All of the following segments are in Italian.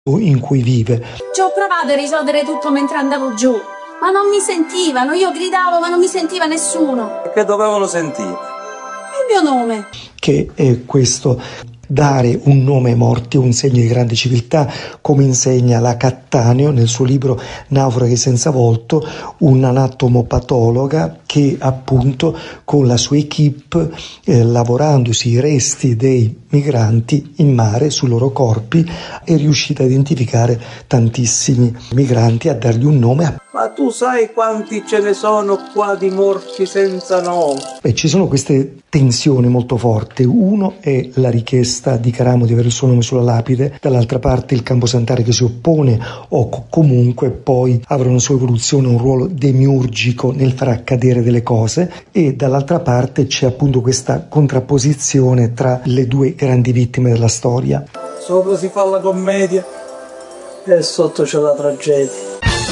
in cui vive. Ci ho provato a risolvere tutto mentre andavo giù, ma non mi sentivano. Io gridavo ma non mi sentiva nessuno. Che dovevano sentire? Il mio nome. Che è questo. Dare un nome ai morti è un segno di grande civiltà, come insegna la Cattaneo nel suo libro Naufraghi senza volto, un'anatomopatologa che appunto con la sua equipe, lavorando sui resti dei migranti in mare, sui loro corpi, è riuscita a identificare tantissimi migranti, a dargli un nome. Ma tu sai quanti ce ne sono qua di morti senza nome? Ci sono queste tensioni molto forti. Uno è la richiesta di Caramo di avere il suo nome sulla lapide, dall'altra parte il Camposantario che si oppone o comunque poi avrà una sua evoluzione, un ruolo demiurgico nel far accadere delle cose, e dall'altra parte c'è appunto questa contrapposizione tra le due grandi vittime della storia. Sopra si fa la commedia e sotto c'è la tragedia.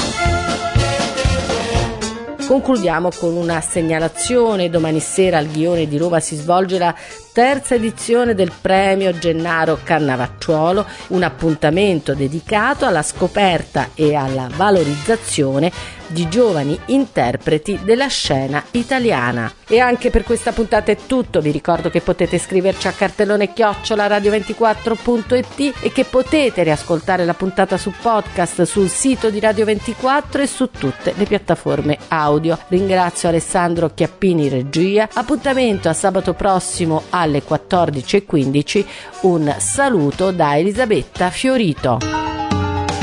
Concludiamo con una segnalazione. Domani sera al Ghione di Roma si svolge la terza edizione del premio Gennaro Cannavacciuolo, un appuntamento dedicato alla scoperta e alla valorizzazione di giovani interpreti della scena italiana. E anche per questa puntata è tutto. Vi ricordo che potete scriverci a cartellone@radio24.it e che potete riascoltare la puntata su podcast sul sito di Radio 24 e su tutte le piattaforme audio. Ringrazio Alessandro Chiappini regia. Appuntamento a sabato prossimo alle 14:15. Un saluto da Elisabetta Fiorito.